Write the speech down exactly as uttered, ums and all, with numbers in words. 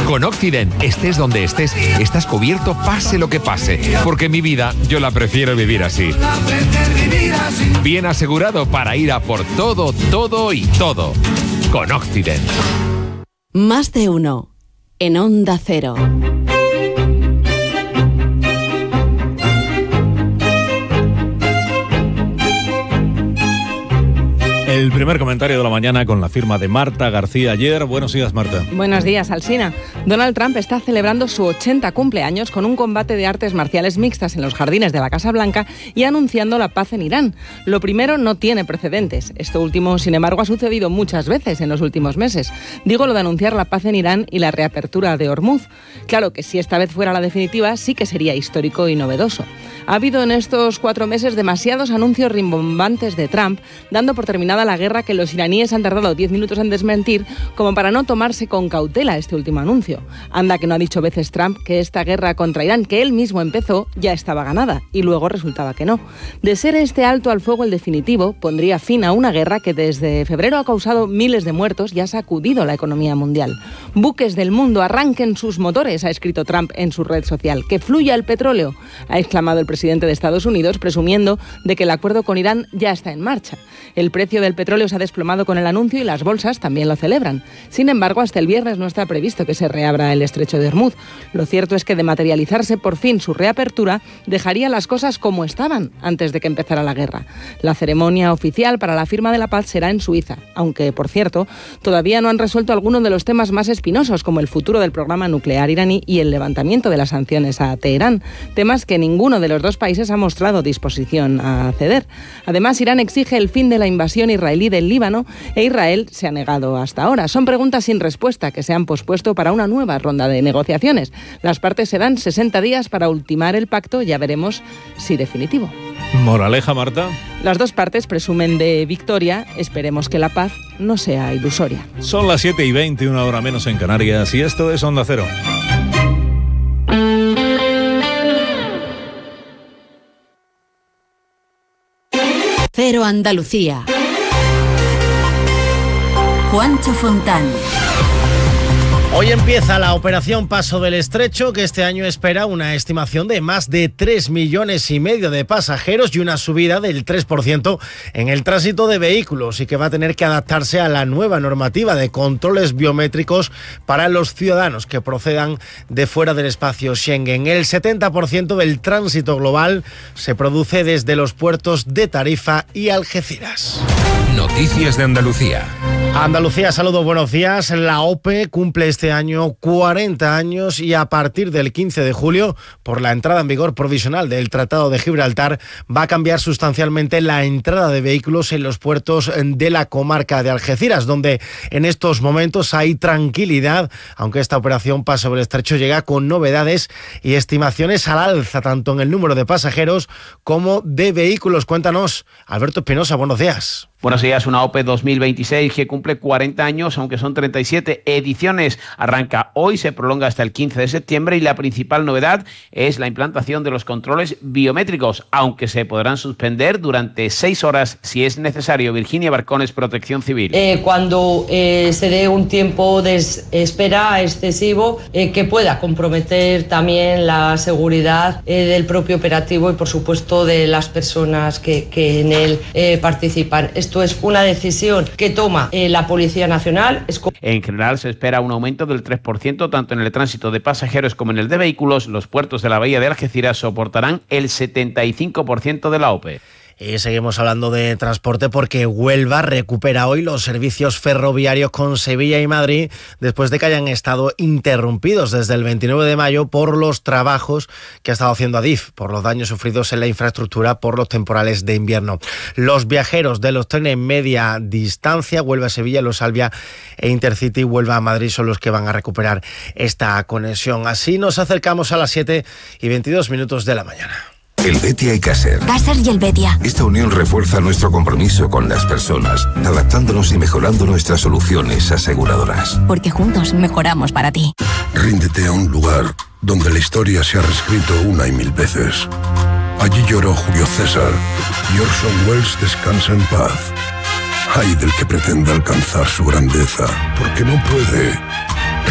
Con Occident, estés donde estés, estás cubierto pase lo que pase, porque mi vida yo la prefiero vivir así. Bien asegurado para ir a por todo, todo y todo. Con Occident. Más de uno en Onda Cero. El primer comentario de la mañana con la firma de Marta García Ayer. Buenos días, Marta. Buenos días, Alsina. Donald Trump está celebrando su ochenta cumpleaños con un combate de artes marciales mixtas en los jardines de la Casa Blanca y anunciando la paz en Irán. Lo primero no tiene precedentes. Esto último, sin embargo, ha sucedido muchas veces en los últimos meses. Digo lo de anunciar la paz en Irán y la reapertura de Hormuz. Claro que si esta vez fuera la definitiva, sí que sería histórico y novedoso. Ha habido en estos cuatro meses demasiados anuncios rimbombantes de Trump, dando por terminada la guerra que los iraníes han tardado diez minutos en desmentir, como para no tomarse con cautela este último anuncio. Anda que no ha dicho veces Trump que esta guerra contra Irán, que él mismo empezó, ya estaba ganada, y luego resultaba que no. De ser este alto al fuego el definitivo, pondría fin a una guerra que desde febrero ha causado miles de muertos y ha sacudido la economía mundial. Buques del mundo, arranquen sus motores, ha escrito Trump en su red social. Que fluya el petróleo, ha exclamado el presidente de Estados Unidos, presumiendo de que el acuerdo con Irán ya está en marcha. El precio del petróleo se ha desplomado con el anuncio y las bolsas también lo celebran. Sin embargo, hasta el viernes no está previsto que se reabra el estrecho de Hormuz. Lo cierto es que de materializarse por fin su reapertura, dejaría las cosas como estaban antes de que empezara la guerra. La ceremonia oficial para la firma de la paz será en Suiza, aunque, por cierto, todavía no han resuelto algunos de los temas más espinosos, como el futuro del programa nuclear iraní y el levantamiento de las sanciones a Teherán, temas que ninguno de los dos países ha mostrado disposición a ceder. Además, Irán exige el fin de la invasión israelí del Líbano e Israel se ha negado hasta ahora. Son preguntas sin respuesta que se han pospuesto para una nueva ronda de negociaciones. Las partes se dan sesenta días para ultimar el pacto, ya veremos si definitivo. Moraleja, Marta. Las dos partes presumen de victoria, esperemos que la paz no sea ilusoria. Son las siete y veinte, una hora menos en Canarias, y esto es Onda Cero. Cero Andalucía. Juancho Fontán. Hoy empieza la operación Paso del Estrecho, que este año espera una estimación de más de tres millones y medio de pasajeros y una subida del tres por ciento en el tránsito de vehículos, y que va a tener que adaptarse a la nueva normativa de controles biométricos para los ciudadanos que procedan de fuera del espacio Schengen. El setenta por ciento del tránsito global se produce desde los puertos de Tarifa y Algeciras. Noticias de Andalucía. Andalucía, saludos, buenos días. La OPE cumple este año cuarenta años y a partir del quince de julio, por la entrada en vigor provisional del Tratado de Gibraltar, va a cambiar sustancialmente la entrada de vehículos en los puertos de la comarca de Algeciras, donde en estos momentos hay tranquilidad, aunque esta operación Paso del Estrecho llega con novedades y estimaciones al alza, tanto en el número de pasajeros como de vehículos. Cuéntanos, Alberto Espinosa, buenos días. Buenos días, una OPE dos mil veintiséis que cumple cuarenta años, aunque son treinta y siete ediciones. Arranca hoy, se prolonga hasta el quince de septiembre y la principal novedad es la implantación de los controles biométricos, aunque se podrán suspender durante seis horas si es necesario. Virginia Barcones, Protección Civil. Eh, cuando eh, se dé un tiempo de espera excesivo eh, que pueda comprometer también la seguridad eh, del propio operativo y, por supuesto, de las personas que, que en él eh, participan. Esto es una decisión que toma eh, la Policía Nacional. En general se espera un aumento del tres por ciento tanto en el tránsito de pasajeros como en el de vehículos. Los puertos de la bahía de Algeciras soportarán el setenta y cinco por ciento de la OPE. Y seguimos hablando de transporte porque Huelva recupera hoy los servicios ferroviarios con Sevilla y Madrid después de que hayan estado interrumpidos desde el veintinueve de mayo por los trabajos que ha estado haciendo Adif, por los daños sufridos en la infraestructura por los temporales de invierno. Los viajeros de los trenes media distancia, Huelva-Sevilla, Los Albia e Intercity Huelva-Madrid son los que van a recuperar esta conexión. Así nos acercamos a las siete y veintidós minutos de la mañana. El Betia y Caser. Caser y el Betia. Esta unión refuerza nuestro compromiso con las personas, adaptándonos y mejorando nuestras soluciones aseguradoras. Porque juntos mejoramos para ti. Ríndete a un lugar donde la historia se ha reescrito una y mil veces. Allí lloró Julio César y Orson Welles descansa en paz. Ay del que pretenda alcanzar su grandeza, porque no puede.